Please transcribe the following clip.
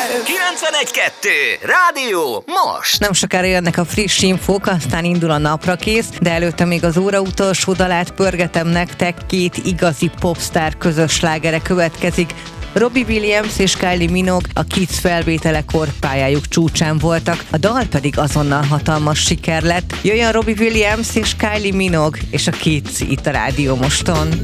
91.2 Rádió most! Nem sokára jönnek a friss infók, aztán indul a naprakész, de előtte még az óra utolsó dalát pörgetem nektek, két igazi popstar közös slágere következik. Robbie Williams és Kylie Minogue a Kids felvételekor pályájuk csúcsán voltak, a dal pedig azonnal hatalmas siker lett. Jöjjön Robbie Williams és Kylie Minogue és a Kids itt a Rádió Moston.